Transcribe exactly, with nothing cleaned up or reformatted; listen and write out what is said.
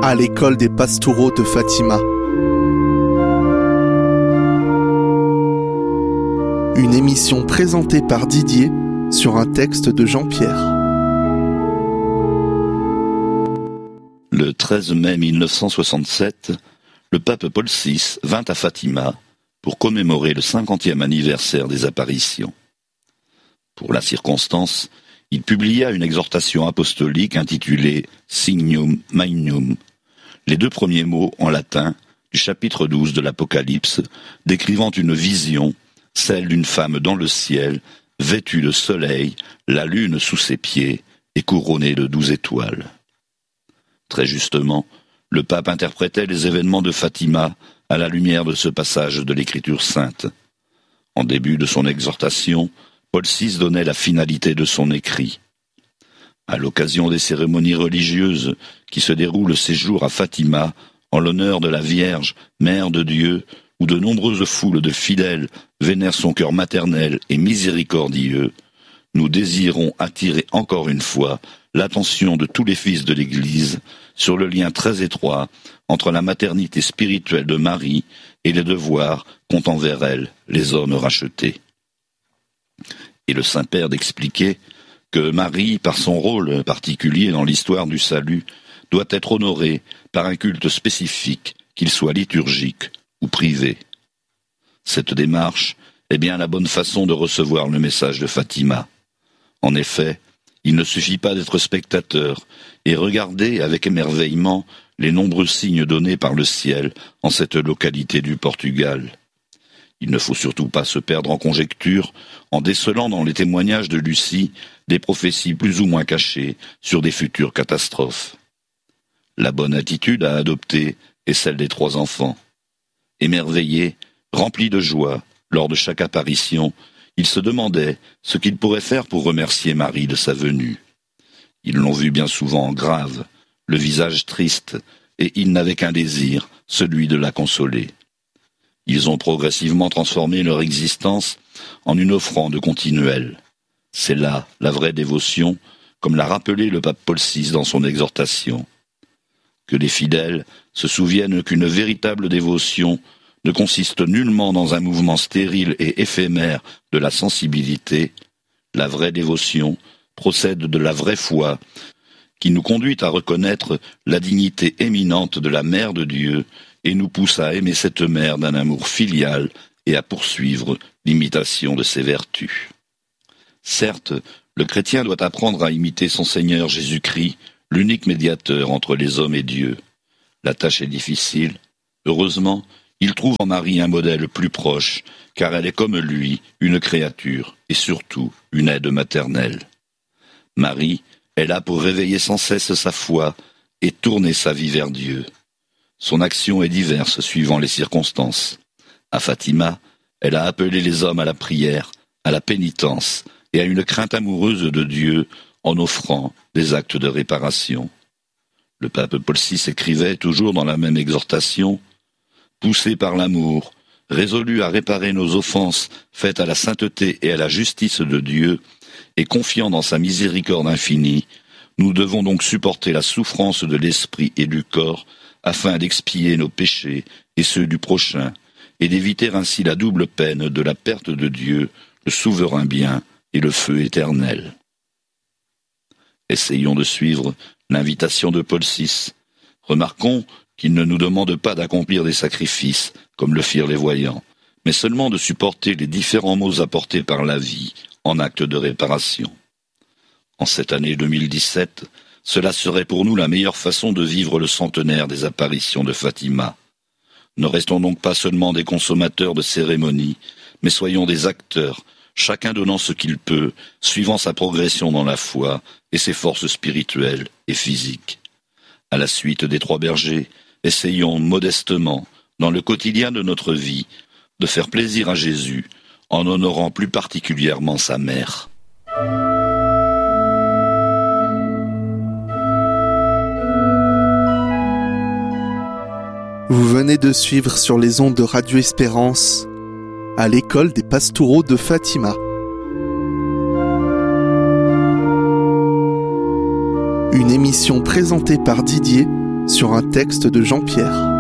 à l'école des Pastoureaux de Fatima. Une émission présentée par Didier sur un texte de Jean-Pierre. Le treize mai mille neuf cent soixante-sept, le pape Paul six vint à Fatima pour commémorer le cinquantième anniversaire des apparitions. Pour la circonstance, il publia une exhortation apostolique intitulée Signum Magnum, les deux premiers mots en latin du chapitre douze de l'Apocalypse, décrivant une vision, celle d'une femme dans le ciel, vêtue de soleil, la lune sous ses pieds et couronnée de douze étoiles. Très justement, le pape interprétait les événements de Fatima à la lumière de ce passage de l'Écriture sainte. En début de son exhortation, Paul six donnait la finalité de son écrit. À l'occasion des cérémonies religieuses qui se déroulent ces jours à Fatima, en l'honneur de la Vierge, Mère de Dieu, où de nombreuses foules de fidèles vénèrent son cœur maternel et miséricordieux, nous désirons attirer encore une fois l'attention de tous les fils de l'Église sur le lien très étroit entre la maternité spirituelle de Marie et les devoirs qu'ont envers elle les hommes rachetés. Et le Saint-Père d'expliquer que Marie, par son rôle particulier dans l'histoire du salut, doit être honorée par un culte spécifique, qu'il soit liturgique ou privé. Cette démarche est bien la bonne façon de recevoir le message de Fatima. En effet, il ne suffit pas d'être spectateur et regarder avec émerveillement les nombreux signes donnés par le ciel en cette localité du Portugal. Il ne faut surtout pas se perdre en conjectures en décelant dans les témoignages de Lucie des prophéties plus ou moins cachées sur des futures catastrophes. La bonne attitude à adopter est celle des trois enfants. Émerveillés, remplis de joie, lors de chaque apparition, ils se demandaient ce qu'ils pourraient faire pour remercier Marie de sa venue. Ils l'ont vue bien souvent grave, le visage triste, et ils n'avaient qu'un désir, celui de la consoler. Ils ont progressivement transformé leur existence en une offrande continuelle. C'est là la vraie dévotion, comme l'a rappelé le pape Paul six dans son exhortation. Que les fidèles se souviennent qu'une véritable dévotion ne consiste nullement dans un mouvement stérile et éphémère de la sensibilité. La vraie dévotion procède de la vraie foi, qui nous conduit à reconnaître la dignité éminente de la Mère de Dieu et nous pousse à aimer cette mère d'un amour filial et à poursuivre l'imitation de ses vertus. Certes, le chrétien doit apprendre à imiter son Seigneur Jésus-Christ, l'unique médiateur entre les hommes et Dieu. La tâche est difficile. Heureusement, il trouve en Marie un modèle plus proche, car elle est comme lui, une créature, et surtout une aide maternelle. Marie est là pour réveiller sans cesse sa foi et tourner sa vie vers Dieu. Son action est diverse suivant les circonstances. À Fatima, elle a appelé les hommes à la prière, à la pénitence et à une crainte amoureuse de Dieu en offrant des actes de réparation. Le pape Paul six écrivait toujours dans la même exhortation « Poussés par l'amour, résolus à réparer nos offenses faites à la sainteté et à la justice de Dieu, et confiant dans sa miséricorde infinie, nous devons donc supporter la souffrance de l'esprit et du corps afin d'expier nos péchés et ceux du prochain, et d'éviter ainsi la double peine de la perte de Dieu, le souverain bien et le feu éternel. » Essayons de suivre l'invitation de Paul six. Remarquons qu'il ne nous demande pas d'accomplir des sacrifices, comme le firent les voyants, mais seulement de supporter les différents maux apportés par la vie en acte de réparation. En cette année deux mille dix-sept, cela serait pour nous la meilleure façon de vivre le centenaire des apparitions de Fatima. Ne restons donc pas seulement des consommateurs de cérémonies, mais soyons des acteurs, chacun donnant ce qu'il peut, suivant sa progression dans la foi et ses forces spirituelles et physiques. À la suite des trois bergers, essayons modestement, dans le quotidien de notre vie, de faire plaisir à Jésus, en honorant plus particulièrement sa mère. Vous venez de suivre sur les ondes de Radio Espérance, à l'école des Pastoureaux de Fatima. Une émission présentée par Didier sur un texte de Jean-Pierre.